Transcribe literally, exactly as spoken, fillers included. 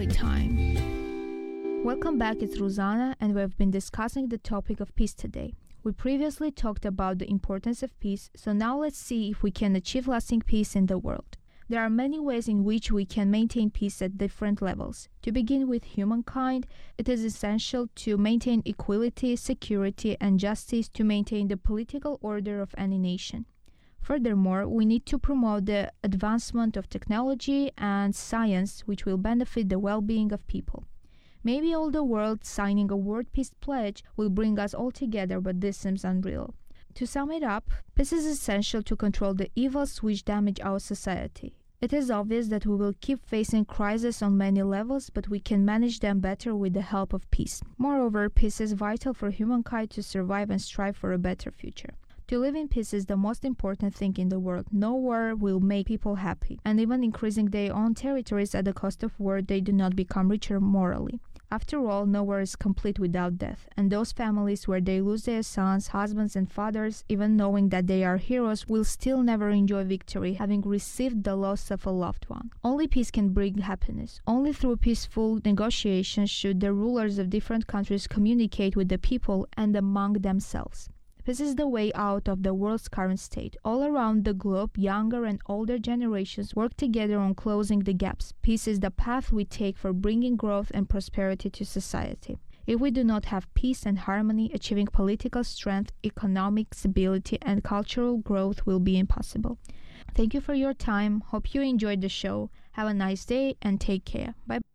story time. Welcome back, it's Ruzana, and we have been discussing the topic of peace today. We previously talked about the importance of peace, so now let's see if we can achieve lasting peace in the world. There are many ways in which we can maintain peace at different levels. To begin with humankind, it is essential to maintain equality, security, and justice to maintain the political order of any nation. Furthermore, we need to promote the advancement of technology and science, which will benefit the well-being of people. Maybe all the world signing a world peace pledge will bring us all together, but this seems unreal. To sum it up, peace is essential to control the evils which damage our society. It is obvious that we will keep facing crises on many levels, but we can manage them better with the help of peace. Moreover, peace is vital for humankind to survive and strive for a better future. To live in peace is the most important thing in the world. No war will make people happy, and even increasing their own territories at the cost of war, they do not become richer morally. After all, no war is complete without death, and those families where they lose their sons, husbands, and fathers, even knowing that they are heroes, will still never enjoy victory, having received the loss of a loved one. Only peace can bring happiness. Only through peaceful negotiations should the rulers of different countries communicate with the people and among themselves. Peace is the way out of the world's current state. All around the globe, younger and older generations work together on closing the gaps. Peace is the path we take for bringing growth and prosperity to society. If we do not have peace and harmony, achieving political strength, economic stability, and cultural growth will be impossible. Thank you for your time. Hope you enjoyed the show. Have a nice day and take care. Bye.